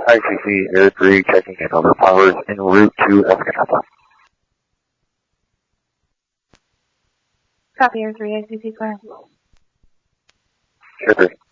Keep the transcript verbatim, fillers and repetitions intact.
I C C Air three checking in on the powers en route to Escanaba. Copy, Air three, I C C, clear. Sure.